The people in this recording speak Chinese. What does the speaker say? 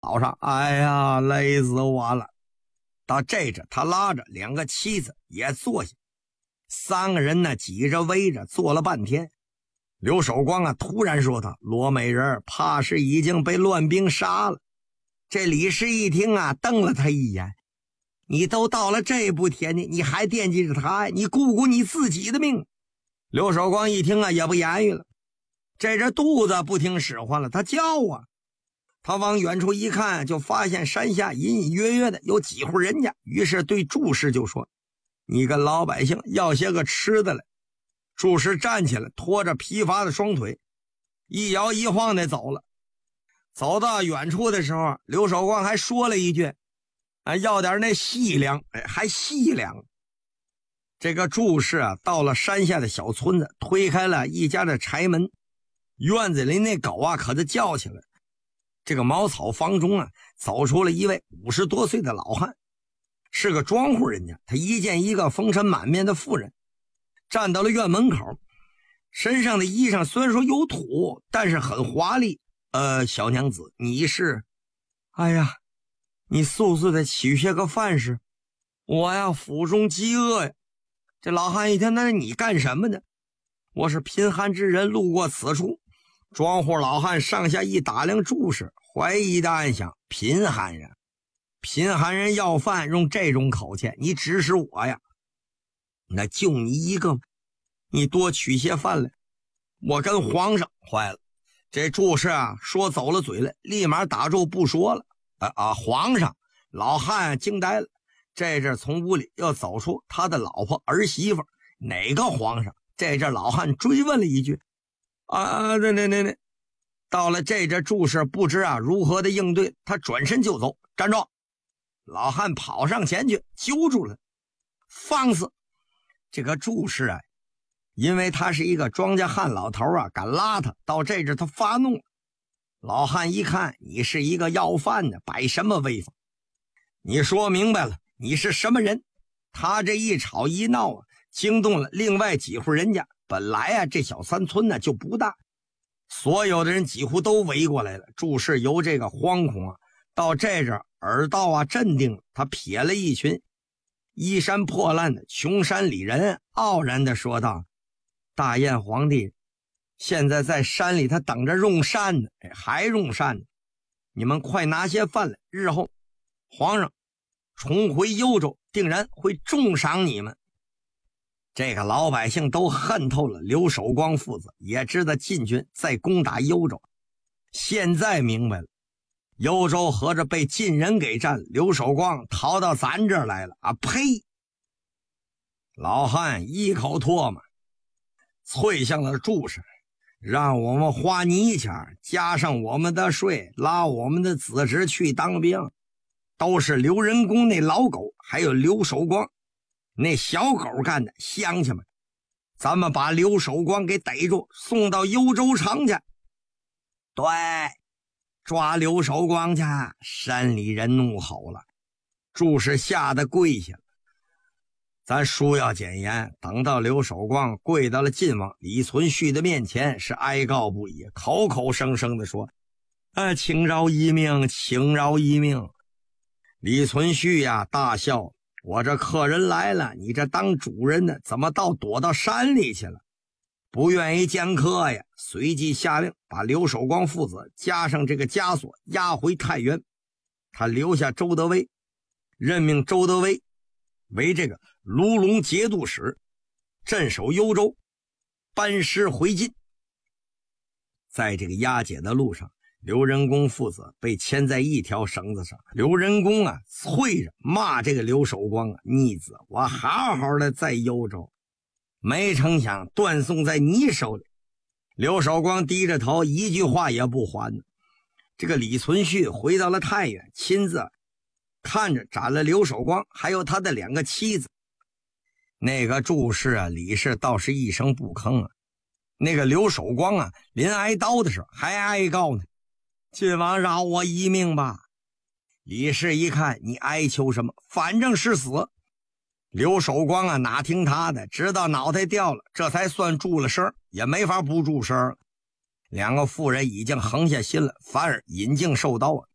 草上，哎呀，累死我了。到这阵，他拉着2个妻子也坐下，3个人呢挤着围着坐了半天。刘守光啊突然说他罗美人怕是已经被乱兵杀了。这李氏一听啊，瞪了他一眼，你都到了这步田地，你还惦记着他呀？你顾顾你自己的命。刘守光一听啊，也不言语了。这肚子不听使唤了，他叫啊。他往远处一看，就发现山下隐隐约约的有几户人家，于是对祝氏就说，你跟老百姓要些个吃的来。祝氏站起来，拖着疲乏的双腿，一摇一晃的走了。走到远处的时候，刘守光还说了一句，要点那细粮，还细粮。这个祝氏啊，到了山下的小村子，推开了一家的柴门，院子里那狗啊可就叫起来。这个茅草房中啊，走出了一位50多岁的老汉，是个庄户人家。他一见一个风尘满面的妇人，站到了院门口，身上的衣裳虽然说有土，但是很华丽。小娘子，你是？哎呀，你速速的取些个饭食，我呀腹中饥饿呀。这老汉一听，那你干什么呢？我是贫寒之人，路过此处。庄户老汉上下一打量祝氏，怀疑的暗想，贫寒人要饭用这种口气，你指使我呀？那就你一个，你多取些饭来，我跟皇上。坏了，这祝氏啊说走了嘴了，立马打住不说了。皇上！老汉惊呆了。这阵从屋里又走出他的老婆儿媳妇。哪个皇上？这阵老汉追问了一句。那到了这阵祝氏不知如何的应对，他转身就走。站住！老汉跑上前去揪住了，放肆！这个祝氏因为他是一个庄稼汉老头敢拉他，到这阵他发怒了。老汉一看，你是一个要饭的，摆什么威风？你说明白了，你是什么人？他这一吵一闹惊动了另外几户人家。本来这小山村呢就不大，所有的人几乎都围过来了。祝氏由这个惶恐到这阵耳道镇定了。他瞥了一群衣衫破烂的穷山里人，傲然地说道，大燕皇帝现在在山里，他等着用膳呢，还用膳呢。你们快拿些饭来，日后皇上重回幽州，定然会重赏你们。这个老百姓都恨透了刘守光父子，也知道晋军在攻打幽州。现在明白了，幽州合着被晋人给占，刘守光逃到咱这儿来了呸！老汉一口唾沫啐向了祝氏，让我们花泥钱加上我们的税，拉我们的子侄去当兵，都是刘仁恭那老狗还有刘守光那小狗干的。乡亲们，咱们把刘守光给逮住，送到幽州城去。对，抓刘守光去！山里人怒吼了。祝氏吓得跪下了。咱书要简言，等到刘守光跪到了晋王李存勖的面前，是哀告不已，口口声声的说，请饶一命，请饶一命。李存勖大笑，我这客人来了，你这当主人的怎么躲到山里去了？不愿意见客呀。随即下令把刘守光父子加上这个枷锁押回太原。他留下周德威，任命周德威为这个卢龙节度使，镇守幽州，班师回晋。在这个押解的路上，刘仁恭父子被牵在一条绳子上。刘仁恭啐着骂这个刘守光逆子，我好好的在幽州，没成想断送在你手里。刘守光低着头，一句话也不还。这个李存勖回到了太原，亲自看着斩了刘守光还有他的2个妻子。那个祝氏李氏倒是一声不吭那个刘守光临挨刀的时候还哀告呢，晋王饶我一命吧。李氏一看，你哀求什么，反正是死。刘守光哪听他的，直到脑袋掉了，这才算住了声，也没法不住声了。2个妇人已经横下心了，反而引颈受刀